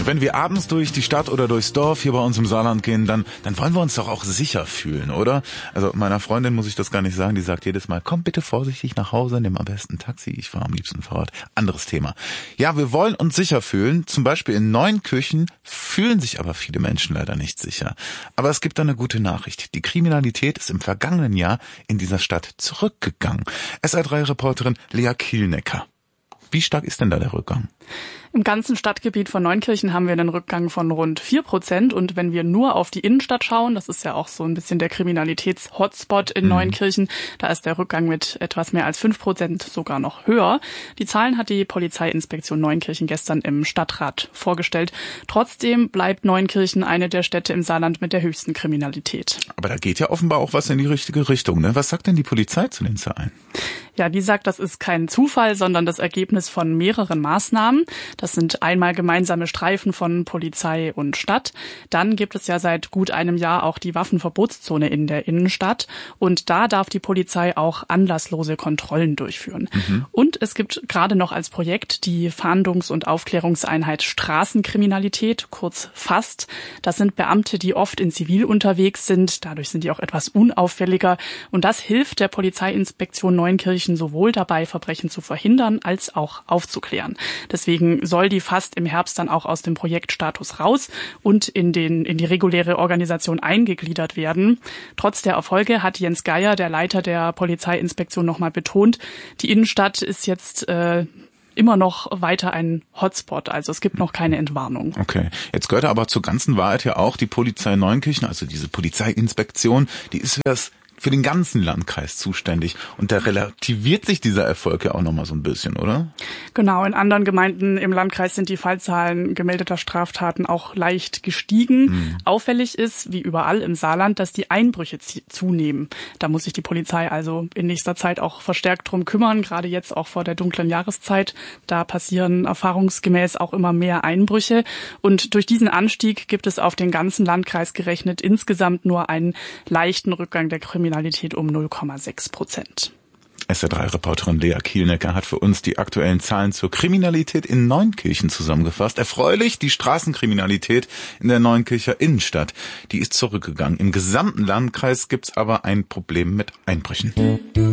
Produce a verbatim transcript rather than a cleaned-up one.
Wenn wir abends durch die Stadt oder durchs Dorf hier bei uns im Saarland gehen, dann, dann wollen wir uns doch auch sicher fühlen, oder? Also meiner Freundin muss ich das gar nicht sagen, die sagt jedes Mal, komm bitte vorsichtig nach Hause, nimm am besten ein Taxi, ich fahre am liebsten Fahrrad. Anderes Thema. Ja, wir wollen uns sicher fühlen, zum Beispiel in Neunkirchen fühlen sich aber viele Menschen leider nicht sicher. Aber es gibt da eine gute Nachricht. Die Kriminalität ist im vergangenen Jahr in dieser Stadt zurückgegangen. S R drei Reporterin Lea Kielnecker. Wie stark ist denn da der Rückgang? Im ganzen Stadtgebiet von Neunkirchen haben wir einen Rückgang von rund vier Prozent. Und wenn wir nur auf die Innenstadt schauen, das ist ja auch so ein bisschen der Kriminalitäts-Hotspot in mhm. Neunkirchen, da ist der Rückgang mit etwas mehr als fünf Prozent sogar noch höher. Die Zahlen hat die Polizeiinspektion Neunkirchen gestern im Stadtrat vorgestellt. Trotzdem bleibt Neunkirchen eine der Städte im Saarland mit der höchsten Kriminalität. Aber da geht ja offenbar auch was in die richtige Richtung, ne? Was sagt denn die Polizei zu den Zahlen? Ja, die sagt, das ist kein Zufall, sondern das Ergebnis von mehreren Maßnahmen. Das sind einmal gemeinsame Streifen von Polizei und Stadt. Dann gibt es ja seit gut einem Jahr auch die Waffenverbotszone in der Innenstadt. Und da darf die Polizei auch anlasslose Kontrollen durchführen. Mhm. Und es gibt gerade noch als Projekt die Fahndungs- und Aufklärungseinheit Straßenkriminalität, kurz FAST. Das sind Beamte, die oft in Zivil unterwegs sind. Dadurch sind die auch etwas unauffälliger. Und das hilft der Polizeiinspektion Neunkirchen sowohl dabei, Verbrechen zu verhindern, als auch aufzuklären. Deswegen soll die FAST im Herbst dann auch aus dem Projektstatus raus und in den in die reguläre Organisation eingegliedert werden. Trotz der Erfolge hat Jens Geier, der Leiter der Polizeiinspektion, nochmal betont, die Innenstadt ist jetzt äh, immer noch weiter ein Hotspot, also es gibt noch keine Entwarnung. Okay, jetzt gehört aber zur ganzen Wahrheit ja auch die Polizei Neunkirchen, also diese Polizeiinspektion, die ist für das für den ganzen Landkreis zuständig. Und da relativiert sich dieser Erfolg ja auch nochmal so ein bisschen, oder? Genau, in anderen Gemeinden im Landkreis sind die Fallzahlen gemeldeter Straftaten auch leicht gestiegen. Mhm. Auffällig ist, wie überall im Saarland, dass die Einbrüche zunehmen. Da muss sich die Polizei also in nächster Zeit auch verstärkt drum kümmern, gerade jetzt auch vor der dunklen Jahreszeit. Da passieren erfahrungsgemäß auch immer mehr Einbrüche. Und durch diesen Anstieg gibt es auf den ganzen Landkreis gerechnet insgesamt nur einen leichten Rückgang der Kriminalität um null Komma sechs Prozent. S R drei Reporterin Lea Kielnecker hat für uns die aktuellen Zahlen zur Kriminalität in Neunkirchen zusammengefasst. Erfreulich, die Straßenkriminalität in der Neunkircher Innenstadt, die ist zurückgegangen. Im gesamten Landkreis gibt's aber ein Problem mit Einbrüchen.